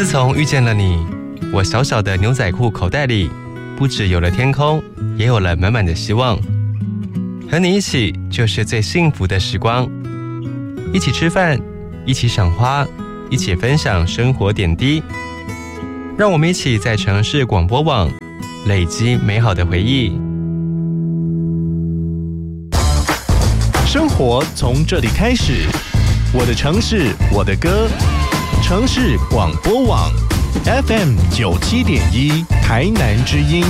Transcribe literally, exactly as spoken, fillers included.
自从遇见了你，我小小的牛仔裤口袋里不只有了天空，也有了满满的希望。和你一起就是最幸福的时光，一起吃饭，一起赏花，一起分享生活点滴。让我们一起在城市广播网累积美好的回忆。 生活从这里开始，我的城市，我的歌，城市广播网 F M 九七点一台南之音。